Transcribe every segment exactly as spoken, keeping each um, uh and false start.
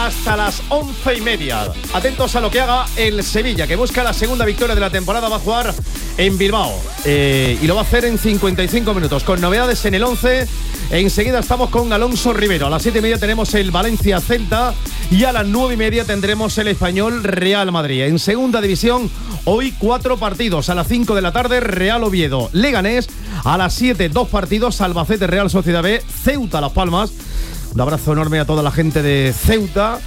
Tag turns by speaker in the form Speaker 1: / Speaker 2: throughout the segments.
Speaker 1: hasta las once y media. Atentos a lo que haga el Sevilla, que busca la segunda victoria de la temporada. Va a jugar en Bilbao eh, y lo va a hacer en cincuenta y cinco minutos, con novedades en el once. Enseguida estamos con Alonso Rivero. A las siete y media tenemos el Valencia-Celta y a las nueve y media tendremos el Español Real Madrid. En segunda división, hoy cuatro partidos. A las cinco de la tarde, Real Oviedo Leganés. A las siete, dos partidos, Albacete Real Sociedad B, Ceuta Las Palmas. Un abrazo enorme a toda la gente de Ceuta.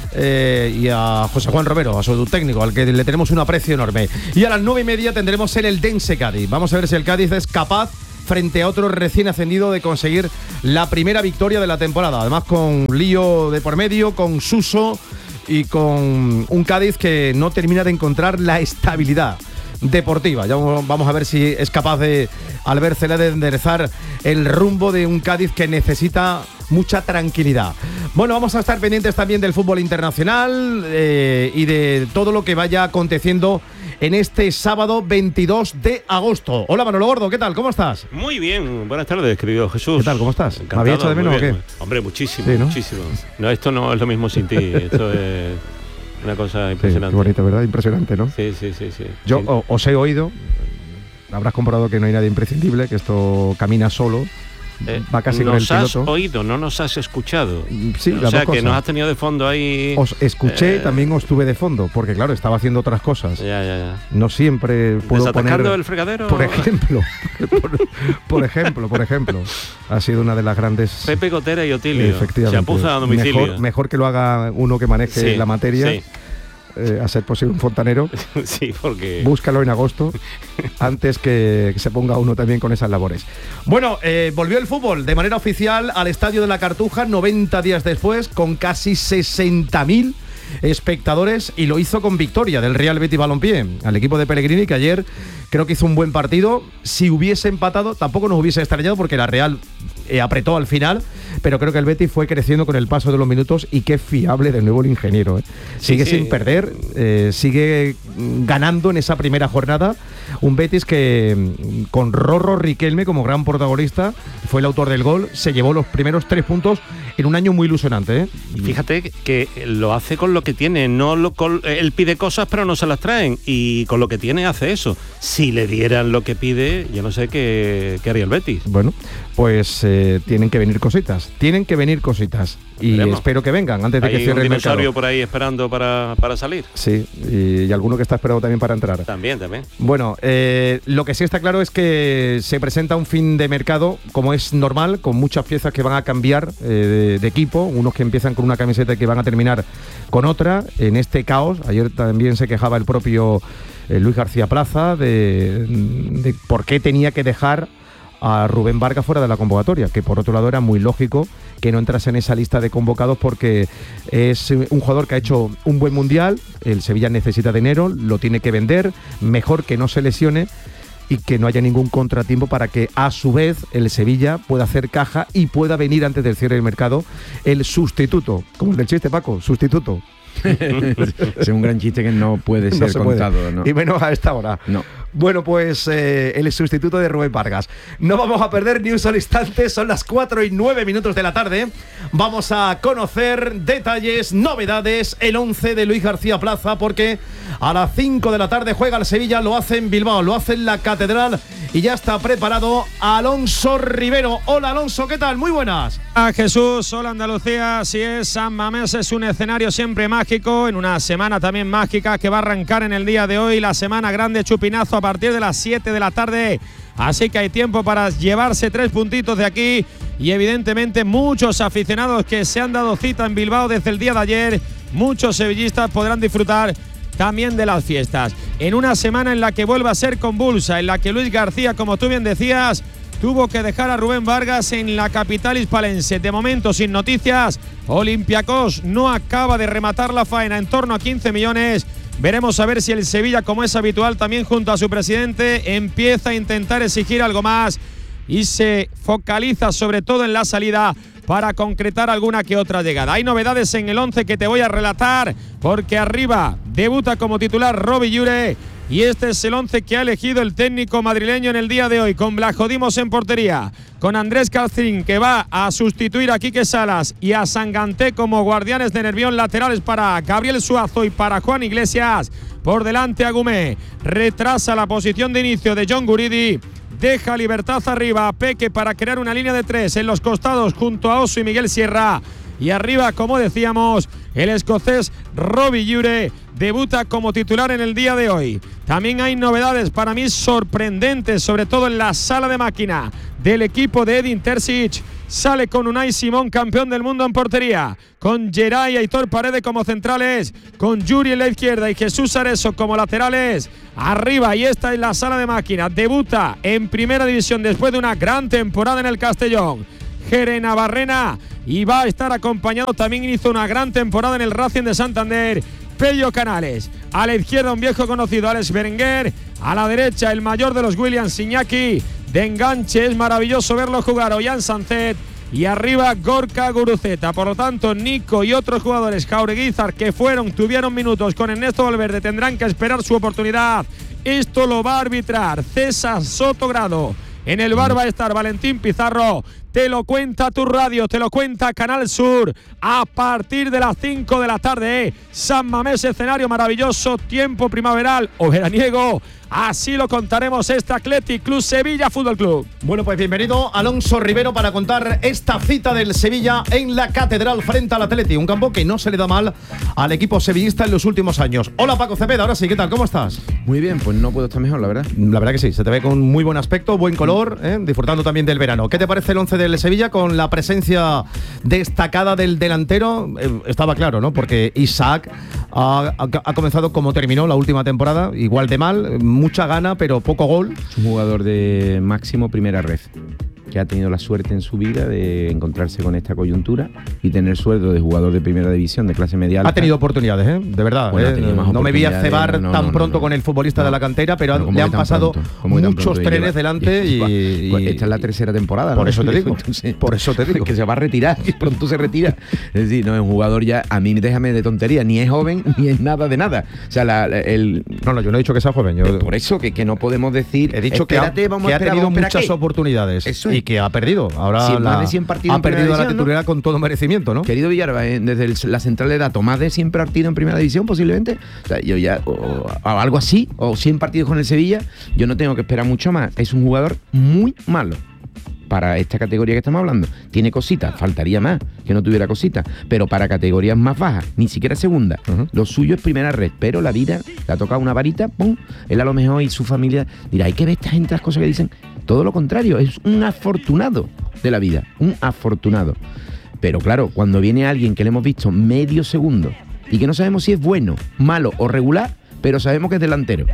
Speaker 1: Eh, y a José Juan Romero, a su técnico, al que le tenemos un aprecio enorme. Y a las nueve y media tendremos el Eldense Cádiz. Vamos a ver si el Cádiz es capaz, frente a otro recién ascendido, de conseguir la primera victoria de la temporada. Además, con lío de por medio, con Suso y con un Cádiz que no termina de encontrar la estabilidad deportiva. Ya vamos a ver si es capaz de Albert Celades de enderezar el rumbo de un Cádiz que necesita mucha tranquilidad. Bueno, vamos a estar pendientes también del fútbol internacional eh, y de todo lo que vaya aconteciendo en este sábado veintidós de agosto. Hola, Manolo Gordo, ¿qué tal? ¿Cómo estás?
Speaker 2: Muy bien, buenas tardes, querido Jesús.
Speaker 1: ¿Qué tal? ¿Cómo estás?
Speaker 2: Encantado,
Speaker 1: ¿Me había hecho de menos o qué?
Speaker 2: Hombre, muchísimo,
Speaker 1: sí, ¿no?
Speaker 2: muchísimo. No, esto no es lo mismo sin ti, esto es una cosa impresionante.
Speaker 1: Sí, qué bonito, ¿verdad? Impresionante, ¿no?
Speaker 2: Sí, sí, sí, sí.
Speaker 1: Yo
Speaker 2: sí.
Speaker 1: O, os he oído, habrás comprobado que no hay nadie imprescindible, que esto camina solo.
Speaker 2: Eh,
Speaker 1: va casi
Speaker 2: nos
Speaker 1: con el piloto.
Speaker 2: has oído, no nos has escuchado.
Speaker 1: Sí,
Speaker 2: o
Speaker 1: las
Speaker 2: sea
Speaker 1: dos
Speaker 2: que
Speaker 1: cosas.
Speaker 2: nos has tenido de fondo ahí.
Speaker 1: Os escuché,
Speaker 2: eh,
Speaker 1: también os tuve de fondo, porque claro, estaba haciendo otras cosas.
Speaker 2: Ya, ya, ya.
Speaker 1: No siempre puedo
Speaker 2: ¿Desatacando
Speaker 1: poner,
Speaker 2: el fregadero?
Speaker 1: por ejemplo, por, por ejemplo, por ejemplo, ha sido una de las grandes.
Speaker 2: Pepe Gotera y Otilio.
Speaker 1: Efectivamente.
Speaker 2: Chapuza a domicilio.
Speaker 1: Mejor, mejor que lo haga uno que maneje
Speaker 2: Sí,
Speaker 1: la materia.
Speaker 2: sí.
Speaker 1: Eh, a ser posible un fontanero.
Speaker 2: Sí, porque
Speaker 1: Búscalo en agosto antes que, que se ponga uno también con esas labores. Bueno, eh, volvió el fútbol de manera oficial al Estadio de la Cartuja noventa días después, con casi sesenta mil espectadores, y lo hizo con victoria del Real Betis Balompié al equipo de Pellegrini, que ayer creo que hizo un buen partido. Si hubiese empatado tampoco nos hubiese extrañado, porque la Real eh, apretó al final, pero creo que el Betis fue creciendo con el paso de los minutos. Y qué fiable de nuevo el ingeniero, ¿eh? Sigue
Speaker 2: sí, sí.
Speaker 1: sin perder, eh, sigue ganando en esa primera jornada. Un Betis que con Rorro Riquelme como gran protagonista, fue el autor del gol, se llevó los primeros tres puntos en un año muy ilusionante, ¿eh?
Speaker 2: Y fíjate que lo hace con lo que tiene, no lo, con, él pide cosas pero no se las traen, y con lo que tiene hace eso. Si le dieran lo que pide, yo no sé qué, qué haría el Betis.
Speaker 1: Bueno, pues eh, tienen que venir cositas, tienen que venir cositas, y
Speaker 2: Veremos.
Speaker 1: Espero que vengan antes de
Speaker 2: Hay
Speaker 1: que cierre
Speaker 2: un
Speaker 1: el mercado.
Speaker 2: dinosaurio por ahí esperando para, para salir.
Speaker 1: Sí, y, y alguno que está esperando también para entrar.
Speaker 2: También, también.
Speaker 1: Bueno, eh, lo que sí está claro es que se presenta un fin de mercado, como es normal, con muchas piezas que van a cambiar eh, de, de equipo, unos que empiezan con una camiseta y que van a terminar con otra, en este caos. Ayer también se quejaba el propio eh, Luis García Plaza de, de por qué tenía que dejar a Rubén Vargas fuera de la convocatoria, que por otro lado era muy lógico que no entrase en esa lista de convocados, porque es un jugador que ha hecho un buen mundial. El Sevilla necesita dinero, lo tiene que vender, mejor que no se lesione y que no haya ningún contratiempo, para que a su vez el Sevilla pueda hacer caja y pueda venir antes del cierre del mercado el sustituto, como el del chiste, Paco, sustituto.
Speaker 3: Es un gran chiste que no puede ser
Speaker 1: No se puede.
Speaker 3: contado, ¿no?
Speaker 1: Y menos a esta hora.
Speaker 3: No.
Speaker 1: Bueno, pues eh, el sustituto de Rubén Vargas. No vamos a perder ni un solo instante, son las cuatro y nueve minutos de la tarde. Vamos a conocer detalles, novedades, el once de Luis García Plaza, porque a las cinco de la tarde juega el Sevilla, lo hace en Bilbao, lo hace en la Catedral, y ya está preparado Alonso Rivero. Hola, Alonso, ¿qué tal? Muy buenas.
Speaker 4: Hola, Jesús, hola, Andalucía. Así es, San Mamés es un escenario siempre mágico, en una semana también mágica que va a arrancar en el día de hoy, la semana grande Chupinazo, a partir de las siete de la tarde. Así que hay tiempo para llevarse tres puntitos de aquí, y evidentemente muchos aficionados que se han dado cita en Bilbao desde el día de ayer, muchos sevillistas podrán disfrutar también de las fiestas. En una semana en la que vuelve a ser convulsa, en la que Luis García, como tú bien decías, tuvo que dejar a Rubén Vargas en la capital hispalense. De momento sin noticias, Olympiacos no acaba de rematar la faena, en torno a quince millones. Veremos a ver si el Sevilla, como es habitual también junto a su presidente, empieza a intentar exigir algo más y se focaliza sobre todo en la salida para concretar alguna que otra llegada. Hay novedades en el once que te voy a relatar, porque arriba debuta como titular Robbie Llure, Y este es el once que ha elegido el técnico madrileño en el día de hoy, con Blajodimos en portería, con Andrés Castrín, que va a sustituir a Quique Salas y a Sanganté como guardianes de Nervión, laterales para Gabriel Suazo y para Juan Iglesias. Por delante Agumé, retrasa la posición de inicio de John Guridi, deja libertad arriba a Peque para crear una línea de tres en los costados junto a Oso y Miguel Sierra. Y arriba, como decíamos, el escocés Robbie Ure debuta como titular en el día de hoy. También hay novedades para mí sorprendentes, sobre todo en la sala de máquina del equipo de Edin Terzic. Sale con Unai Simón, campeón del mundo en portería, con Geray y Aitor Paredes como centrales, con Yuri en la izquierda y Jesús Areso como laterales. Arriba, y esta es la sala de máquina, debuta en primera división después de una gran temporada en el Castellón, Jere Navarrena, y va a estar acompañado, también hizo una gran temporada en el Racing de Santander, Pello Canales. A la izquierda un viejo conocido, Alex Berenguer. A la derecha el mayor de los Williams, Iñaki. De enganche es maravilloso verlo jugar, Ollán Sancet. Y arriba Gorka Guruceta. Por lo tanto, Nico y otros jugadores, Jaureguizar, que fueron, tuvieron minutos con Ernesto Valverde, tendrán que esperar su oportunidad. Esto lo va a arbitrar César Sotogrado. En el bar va a estar Valentín Pizarro. Te lo cuenta tu radio, te lo cuenta Canal Sur. A partir de las cinco de la tarde, ¿eh? San Mamés, escenario maravilloso, tiempo primaveral o veraniego. Así lo contaremos este Athletic Club Sevilla Fútbol Club.
Speaker 1: Bueno, pues bienvenido Alonso Rivero para contar esta cita del Sevilla en la Catedral frente al Athletic. Un campo que no se le da mal al equipo sevillista en los últimos años. Hola Paco Cepeda, ahora sí, ¿qué tal? ¿Cómo estás?
Speaker 3: Muy bien, pues no puedo estar mejor, la verdad.
Speaker 1: La verdad que sí, se te ve con muy buen aspecto, buen color, ¿eh? Disfrutando también del verano. ¿Qué te parece el once del Sevilla con la presencia destacada del delantero? Eh, estaba claro, ¿no? Porque Isaac ha, ha, ha comenzado como terminó la última temporada, igual de mal, mucha gana, pero poco gol.
Speaker 3: Es un jugador de máximo primera red, que ha tenido la suerte en su vida de encontrarse con esta coyuntura y tener sueldo de jugador de primera división, de clase media alta.
Speaker 1: Ha tenido oportunidades, ¿eh? De verdad.
Speaker 3: Bueno,
Speaker 1: ¿eh? No me voy a cebar no, no, tan no, pronto no, no. con el futbolista no. de la cantera, pero no, le han pasado muchos trenes delante y, y,
Speaker 3: y... Esta es la tercera temporada.
Speaker 1: Por
Speaker 3: ¿no?
Speaker 1: eso te digo.
Speaker 3: Entonces,
Speaker 1: por eso te digo.
Speaker 3: Que se va a retirar, que pronto se retira. Es decir, no es un jugador ya, a mí déjame de tontería, ni es joven, ni es nada de nada. O sea, la, el...
Speaker 1: No, no, yo no he dicho que sea joven. Yo...
Speaker 3: Por eso que, que no podemos decir...
Speaker 1: He dicho espérate, que ha, vamos que ha esperar, tenido muchas qué? oportunidades eso es. y que ha perdido. Ahora
Speaker 3: sí,
Speaker 1: la,
Speaker 3: más de cien partidos
Speaker 1: ha perdido
Speaker 3: división,
Speaker 1: la titularidad, ¿no? Con todo merecimiento, ¿no?
Speaker 3: Querido Villarba, eh, desde el, la central de datos, más de cien partidos en primera división posiblemente. O sea, yo ya, o, o algo así, o cien partidos con el Sevilla, yo no tengo que esperar mucho más. Es un jugador muy malo para esta categoría que estamos hablando. Tiene cositas, faltaría más que no tuviera cositas, pero para categorías más bajas, ni siquiera segunda. Uh-huh. Lo suyo es primera red, pero la vida le ha tocado una varita, pum, él a lo mejor y su familia dirá, hay que ver esta gente las cosas que dicen. Todo lo contrario, es un afortunado de la vida, un afortunado. Pero claro, cuando viene alguien que le hemos visto medio segundo y que no sabemos si es bueno, malo o regular, pero sabemos que es delantero.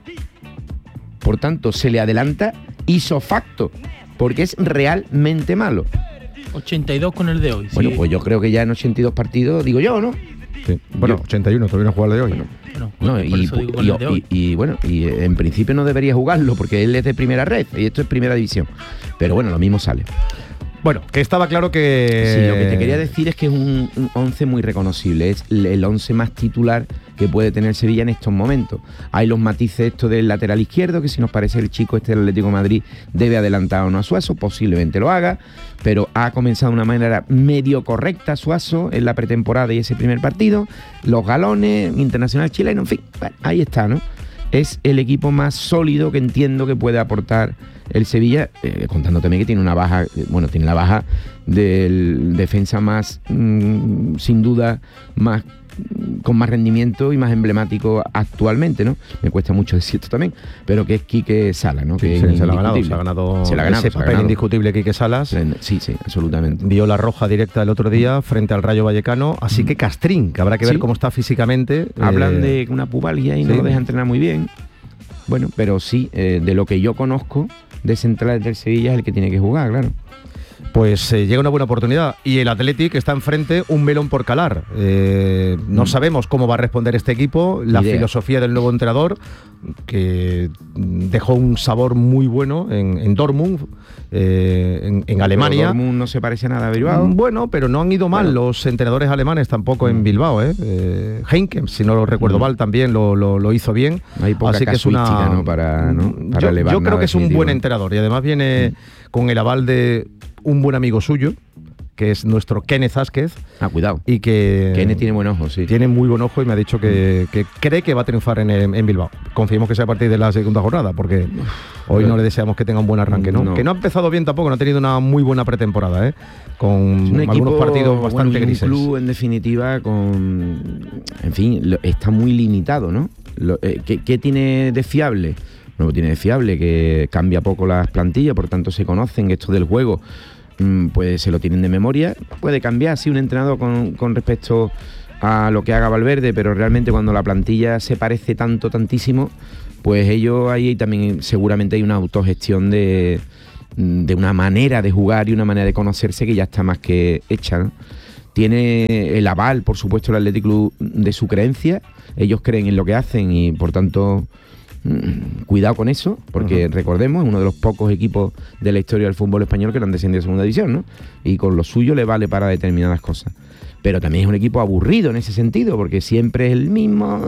Speaker 3: Por tanto, se le adelanta ipso facto, porque es realmente malo.
Speaker 5: ochenta y dos con el de hoy.
Speaker 3: Bueno,
Speaker 5: sí.
Speaker 3: Pues yo creo que ya en ochenta y dos partidos, digo yo, ¿no?
Speaker 1: Sí. Bueno, yo, ochenta y uno, todavía no juega el de hoy.
Speaker 3: Bueno,
Speaker 5: bueno,
Speaker 3: no, y, y, y, y bueno, y en principio no debería jugarlo porque él es de primera red y esto es primera división. Pero bueno, lo mismo sale.
Speaker 1: Bueno, que estaba claro que...
Speaker 3: Sí, lo que te quería decir es que es un, un once muy reconocible. Es el once más titular que puede tener Sevilla en estos momentos. Hay los matices esto del lateral izquierdo, que si nos parece el chico este del Atlético de Madrid debe adelantar o no a Suazo, posiblemente lo haga, pero ha comenzado de una manera medio correcta Suazo en la pretemporada y ese primer partido. Los galones, Internacional chileno, en fin, bueno, ahí está, ¿no? Es el equipo más sólido que entiendo que puede aportar el Sevilla, eh, contando también que tiene una baja, bueno, tiene la baja del defensa más, mmm, sin duda, más con más rendimiento y más emblemático actualmente, ¿no? Me cuesta mucho decir esto también, pero que es Quique Salas, ¿no? Que
Speaker 1: sí,
Speaker 3: es
Speaker 1: se lo ha ganado, se ha ganado,
Speaker 3: se la ha ganado
Speaker 1: ese
Speaker 3: se
Speaker 1: papel indiscutible Quique Salas.
Speaker 3: Sí, sí, absolutamente.
Speaker 1: Vio la roja directa el otro día frente al Rayo Vallecano, así que Castrín, que habrá que ver sí. cómo está físicamente.
Speaker 3: Hablan
Speaker 1: eh...
Speaker 3: de una pubalgia y
Speaker 1: sí.
Speaker 3: no lo deja entrenar muy bien. Bueno, pero sí, eh, de lo que yo conozco de centrales del Sevilla es el que tiene que jugar, claro.
Speaker 1: pues eh, llega una buena oportunidad. Y el Athletic está enfrente, un melón por calar. Eh, no mm. sabemos cómo va a responder este equipo, la Idea. filosofía del nuevo entrenador, que dejó un sabor muy bueno en, en Dortmund, eh, en, en Alemania.
Speaker 3: Dortmund no se parece a nada a Bilbao.
Speaker 1: Bueno, pero no han ido mal bueno. los entrenadores alemanes tampoco mm. en Bilbao. ¿eh? Eh, Heinken, si no lo recuerdo mm. mal, también lo, lo, lo hizo bien.
Speaker 3: Hay poca
Speaker 1: Así que es una,
Speaker 3: ¿no? para, ¿no? para
Speaker 1: yo,
Speaker 3: elevar
Speaker 1: yo creo que es un
Speaker 3: definitivo.
Speaker 1: buen entrenador y además viene mm. con el aval de un buen amigo suyo, que es nuestro Kenneth Vázquez.
Speaker 3: Ah, cuidado.
Speaker 1: Y que
Speaker 3: Kenneth tiene buen ojo, sí.
Speaker 1: Tiene muy buen ojo y me ha dicho que, que cree que va a triunfar en, en Bilbao. Confiemos que sea a partir de la segunda jornada, porque hoy no le deseamos que tenga un buen arranque, ¿no? no. Que no ha empezado bien tampoco, no ha tenido una muy buena pretemporada, ¿eh? Con algunos equipo, partidos bastante
Speaker 3: bueno,
Speaker 1: grises.
Speaker 3: Un club, en definitiva, con... En fin, lo, está muy limitado, ¿no? Lo, eh, ¿qué, ¿Qué tiene de fiable? No tiene de fiable, que cambia poco las plantillas, por tanto se conocen esto del juego. Pues se lo tienen de memoria. Puede cambiar, sí, un entrenador con, con respecto a lo que haga Valverde, pero realmente cuando la plantilla se parece tanto, tantísimo, pues ellos ahí también seguramente hay una autogestión de, de una manera de jugar y una manera de conocerse que ya está más que hecha, ¿no? Tiene el aval, por supuesto, el Athletic Club de su creencia. Ellos creen en lo que hacen y, por tanto, cuidado con eso, porque uh-huh. recordemos, es uno de los pocos equipos de la historia del fútbol español que no han descendido a segunda división, ¿no? Y con lo suyo le vale para determinadas cosas. Pero también es un equipo aburrido en ese sentido, porque siempre es el mismo.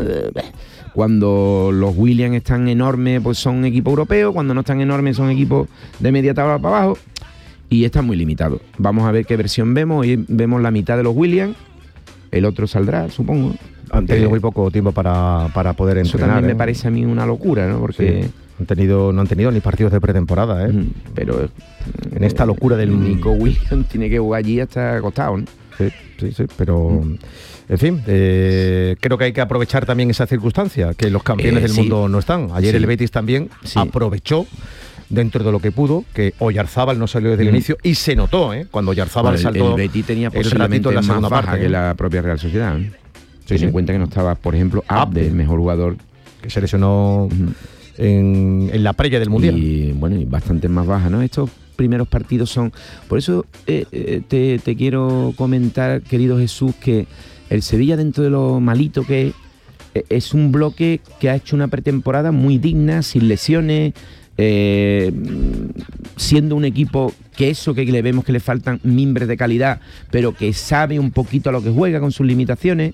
Speaker 3: Cuando los Williams están enormes, pues son equipos europeos. Cuando no están enormes, son equipos de media tabla para abajo. Y están muy limitados. Vamos a ver qué versión vemos. Hoy vemos la mitad de los Williams. El otro saldrá, supongo.
Speaker 1: Han tenido muy poco tiempo para, para poder entrenar.
Speaker 3: Eso también
Speaker 1: ¿eh?
Speaker 3: me parece a mí una locura, ¿no? Porque
Speaker 1: sí. han tenido, no han tenido ni partidos de pretemporada, ¿eh?
Speaker 3: Pero
Speaker 1: en esta locura del
Speaker 3: Nico Williams tiene que jugar allí hasta acostado, ¿no?
Speaker 1: Sí, sí, sí, pero mm. en fin, eh, creo que hay que aprovechar también esa circunstancia, que los campeones eh, del sí. mundo no están. Ayer sí. el Betis también sí. aprovechó dentro de lo que pudo, que Oyarzábal no salió desde mm. el inicio y se notó, ¿eh? Cuando Oyarzábal
Speaker 3: bueno,
Speaker 1: saltó.
Speaker 3: El Betis tenía posiblemente el más baja parte, que ¿eh? la propia Real Sociedad, ¿eh? Sí, Ten en sí. cuenta que no estaba, por ejemplo, Abde, el mejor jugador.
Speaker 1: Que se lesionó uh-huh. en, en la previa del Mundial.
Speaker 3: Y bueno, y bastante más baja, ¿no? Estos primeros partidos son... Por eso eh, eh, te, te quiero comentar, querido Jesús, que el Sevilla, dentro de lo malito que es, eh, es un bloque que ha hecho una pretemporada muy digna, sin lesiones, eh, siendo un equipo que eso que le vemos que le faltan mimbres de calidad, pero que sabe un poquito a lo que juega con sus limitaciones.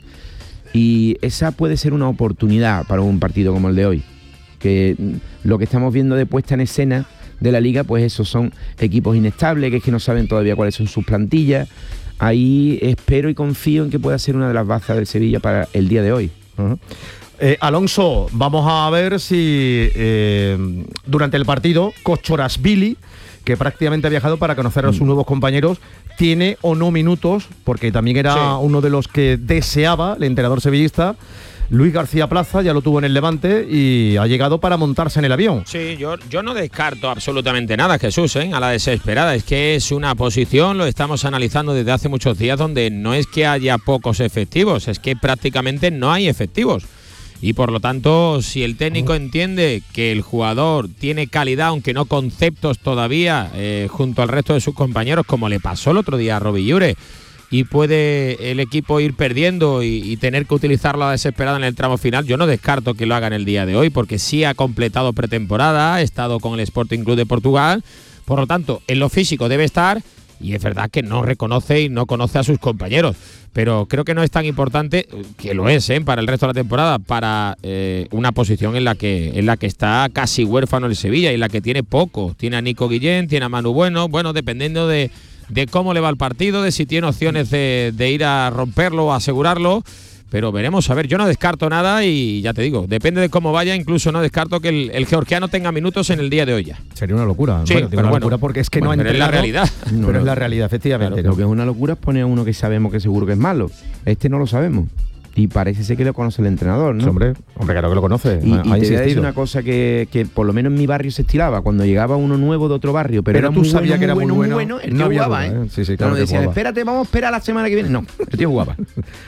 Speaker 3: Y esa puede ser una oportunidad para un partido como el de hoy, que lo que estamos viendo de puesta en escena de la liga, pues esos son equipos inestables, que es que no saben todavía cuáles son sus plantillas. Ahí espero y confío en que pueda ser una de las bazas del Sevilla para el día de hoy.
Speaker 1: Uh-huh. eh, Alonso, vamos a ver si eh, durante el partido Kochorashvili, que prácticamente ha viajado para conocer a sus nuevos compañeros, tiene o no minutos, porque también era sí. uno de los que deseaba el entrenador sevillista. Luis García Plaza ya lo tuvo en el Levante y ha llegado para montarse en el avión.
Speaker 4: Sí, yo, yo no descarto absolutamente nada, Jesús, ¿eh? a la desesperada. Es que es una posición, lo estamos analizando desde hace muchos días, donde no es que haya pocos efectivos, es que prácticamente no hay efectivos. Y por lo tanto, si el técnico entiende que el jugador tiene calidad, aunque no conceptos todavía, eh, junto al resto de sus compañeros, como le pasó el otro día a Robbie Llure, y puede el equipo ir perdiendo y, y tener que utilizarlo a desesperada en el tramo final, yo no descarto que lo haga en el día de hoy, porque sí ha completado pretemporada, ha estado con el Sporting Club de Portugal, por lo tanto, en lo físico debe estar, y es verdad que no reconoce y no conoce a sus compañeros, pero creo que no es tan importante, que lo es ¿eh? para el resto de la temporada, para eh, una posición en la que en la que está casi huérfano el Sevilla y en la que tiene poco. Tiene a Nico Guillén, tiene a Manu Bueno, bueno, dependiendo de, de cómo le va el partido, de si tiene opciones de, de ir a romperlo o asegurarlo. Pero veremos, a ver, yo no descarto nada y ya te digo, depende de cómo vaya, incluso no descarto que el, el georgiano tenga minutos en el día de hoy ya.
Speaker 1: Sería una locura.
Speaker 4: Sí,
Speaker 1: bueno,
Speaker 4: pero
Speaker 1: una
Speaker 4: bueno,
Speaker 1: locura porque es que
Speaker 4: bueno,
Speaker 1: no ha
Speaker 4: pero
Speaker 1: entrenado.
Speaker 4: es la realidad.
Speaker 1: No, pero no, es la realidad, efectivamente.
Speaker 3: Claro, lo que es una locura es poner a uno que sabemos que seguro que es malo. Este no lo sabemos. Y parece ser que lo conoce el entrenador, ¿no?
Speaker 1: Sí, hombre, hombre, claro que lo conoce.
Speaker 3: Y,
Speaker 1: ha,
Speaker 3: y
Speaker 1: ha
Speaker 3: te
Speaker 1: insistido.
Speaker 3: es una cosa que, que por lo menos en mi barrio se estilaba. Cuando llegaba uno nuevo de otro barrio, pero,
Speaker 1: pero
Speaker 3: era
Speaker 1: tú
Speaker 3: muy
Speaker 1: sabías
Speaker 3: bueno,
Speaker 1: que era
Speaker 3: muy
Speaker 1: muy
Speaker 3: bueno,
Speaker 1: bueno,
Speaker 3: muy bueno, el
Speaker 1: no
Speaker 3: tío
Speaker 1: había
Speaker 3: jugaba,
Speaker 1: duda,
Speaker 3: ¿eh?
Speaker 1: ¿eh? Sí, sí, claro.
Speaker 3: No,
Speaker 1: que
Speaker 3: decía,
Speaker 1: jugaba.
Speaker 3: espérate, vamos a esperar la semana que viene. No, el tío jugaba.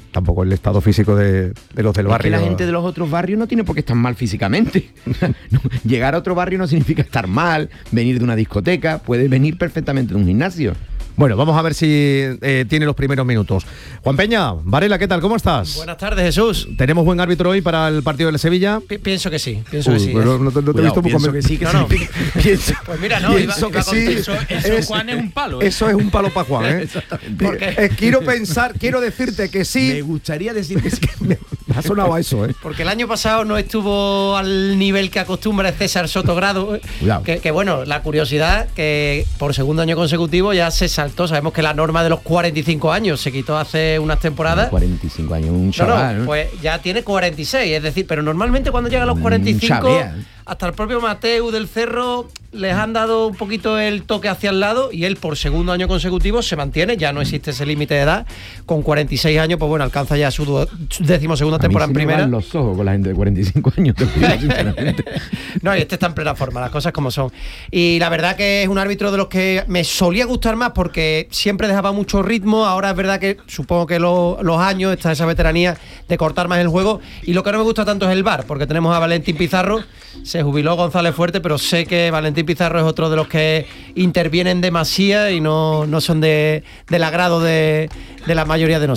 Speaker 1: tampoco el estado físico de, de los del
Speaker 3: Es
Speaker 1: barrio.
Speaker 3: que la gente de los otros barrios no tiene por qué estar mal físicamente. No, llegar a otro barrio no significa estar mal, venir de una discoteca, puede venir perfectamente de un gimnasio.
Speaker 1: Bueno, vamos a ver si eh, tiene los primeros minutos. Juan Peña, Varela, ¿qué tal? ¿Cómo estás?
Speaker 6: Buenas tardes, Jesús.
Speaker 1: ¿Tenemos buen árbitro hoy para el partido del Sevilla?
Speaker 6: Pi- pienso que sí, pienso
Speaker 1: Uy,
Speaker 6: que sí.
Speaker 1: pero no, te- no te he visto muy
Speaker 3: pienso
Speaker 1: conven-
Speaker 3: que sí, que
Speaker 6: No, no.
Speaker 3: significa- pienso-
Speaker 6: Pues mira, no, iba,
Speaker 1: Pienso
Speaker 6: iba
Speaker 1: que
Speaker 6: con-
Speaker 1: sí.
Speaker 5: Eso, eso
Speaker 1: Es-
Speaker 5: Juan, es un palo. ¿eh?
Speaker 1: Eso es un palo para Juan, ¿eh?
Speaker 6: ¿Por qué?
Speaker 1: Eh, quiero pensar, quiero decirte que
Speaker 3: Me
Speaker 1: sí.
Speaker 3: gustaría decir que sí.
Speaker 1: Me ha sonado a eso, ¿eh?
Speaker 6: Porque el año pasado no estuvo al nivel que acostumbra César Sotogrado. eh,
Speaker 3: Cuidado.
Speaker 6: Que, que bueno, la curiosidad que por segundo año consecutivo ya se saltó. Sabemos que la norma de los cuarenta y cinco años se quitó hace unas temporadas.
Speaker 3: cuarenta y cinco años, un
Speaker 6: No,
Speaker 3: chaval,
Speaker 6: no,
Speaker 3: ¿no?
Speaker 6: pues ya tiene cuarenta y seis, es decir, pero normalmente cuando llega a los
Speaker 3: Un
Speaker 6: cuarenta y cinco,
Speaker 3: chavea.
Speaker 6: hasta el propio Mateu del Cerro les han dado un poquito el toque hacia el lado y él por segundo año consecutivo se mantiene, ya no existe ese límite de edad, con cuarenta y seis años, pues bueno, alcanza ya su, du- su decimosegunda
Speaker 3: A mí
Speaker 6: temporada
Speaker 3: se
Speaker 6: en
Speaker 3: me
Speaker 6: primera.
Speaker 3: van los ojos con la gente de cuarenta y cinco años, te lo digo sinceramente.
Speaker 6: No, y este está en plena forma, las cosas como son. Y la verdad que es un árbitro de los que me solía gustar más porque siempre dejaba mucho ritmo. Ahora es verdad que supongo que lo- los años, está esa veteranía de cortar más el juego. Y lo que no me gusta tanto es el V A R, porque tenemos a Valentín Pizarro. Se jubiló González Fuerte, pero sé que Valentín Pizarro es otro de los que intervienen demasiado y no, no son de, del agrado de, de la mayoría de nosotros.